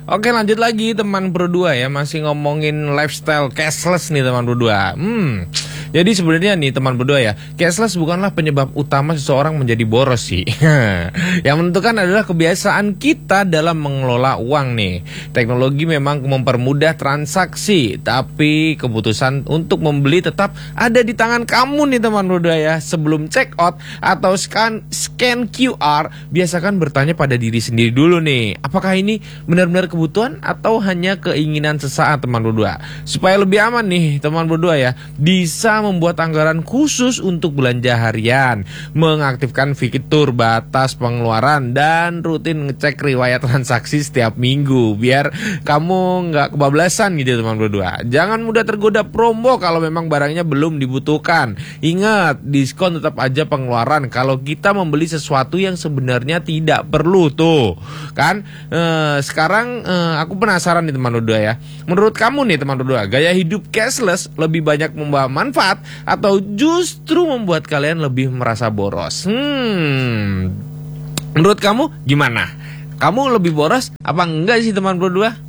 Oke, lanjut lagi teman berdua ya, masih ngomongin lifestyle cashless nih teman berdua. Jadi sebenarnya nih teman berdua ya, cashless bukanlah penyebab utama seseorang menjadi boros sih. Yang menentukan adalah kebiasaan kita dalam mengelola uang nih. Teknologi memang mempermudah transaksi, tapi keputusan untuk membeli tetap ada di tangan kamu nih teman berdua ya. Sebelum check out atau scan QR, biasakan bertanya pada diri sendiri dulu nih, apakah ini benar-benar kebutuhan atau hanya keinginan sesaat teman berdua. Supaya lebih aman nih teman berdua ya, bisa membuat anggaran khusus untuk belanja harian, mengaktifkan fitur batas pengeluaran, dan rutin ngecek riwayat transaksi setiap minggu biar kamu nggak kebablasan gitu teman berdua. Jangan mudah tergoda promo kalau memang barangnya belum dibutuhkan. Ingat, diskon tetap aja pengeluaran kalau kita membeli sesuatu yang sebenarnya tidak perlu tuh kan. Sekarang aku penasaran nih teman berdua ya, menurut kamu nih teman berdua, gaya hidup cashless lebih banyak membawa manfaat atau justru membuat kalian lebih merasa boros? Menurut kamu gimana? Kamu lebih boros apa enggak sih teman berdua?